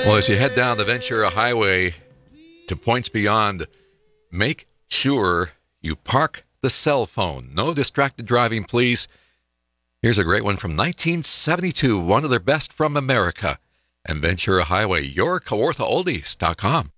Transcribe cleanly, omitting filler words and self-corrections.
Well, as you head down the Ventura Highway to Points Beyond, make sure you park the cell phone. No distracted driving, please. Here's a great one from 1972, one of their best from America. And Ventura Highway, your Kawartha Oldies.com.